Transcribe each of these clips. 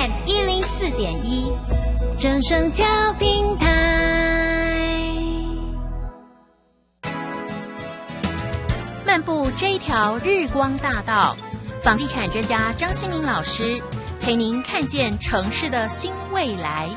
FM 104.1，正声调频台。漫步这一条日光大道，房地产专家张新民老师陪您看见城市的新未来。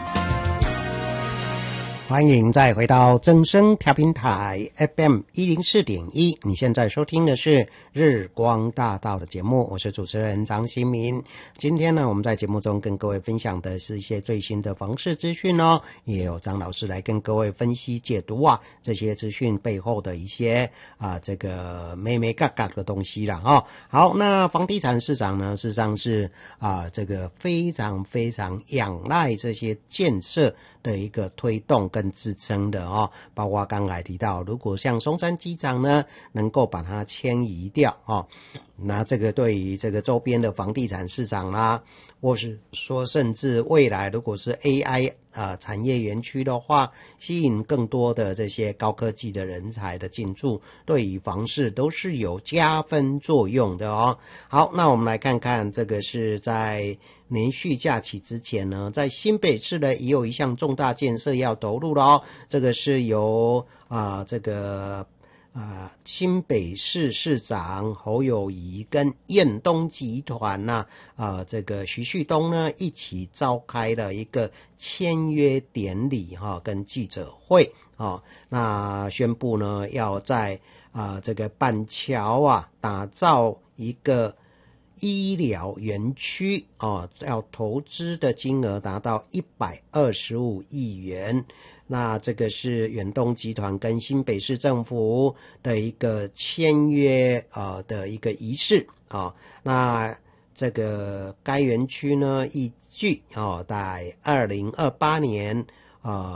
欢迎再回到正声调频台 FM 104.1，你现在收听的是日光大道的节目，我是主持人张新民。今天呢，我们在节目中跟各位分享的是一些最新的房市资讯哦，也有张老师来跟各位分析解读这些资讯背后的一些这个眉眉角角的东西啦哦。好，那房地产市场呢，事实上是这个非常非常仰赖这些建设的一个推动跟支撑的哦，包括刚才提到，如果像松山机场呢，能够把它迁移掉哦，那这个对于这个周边的房地产市场啦，或是说甚至未来如果是 AI 产业园区的话，吸引更多的这些高科技的人才的进驻，对于房市都是有加分作用的哦。好，那我们来看看，这个是在连续假期之前呢，在新北市呢也有一项重大建设要投入了哦。这个是由新北市市长侯友宜跟彦东集团这个徐旭东呢一起召开了一个签约典礼跟记者会那宣布呢要在这个板桥打造一个医疗园区要投资的金额达到125亿元。那这个是远东集团跟新北市政府的一个签约的一个仪式那这个该园区呢预计在2028年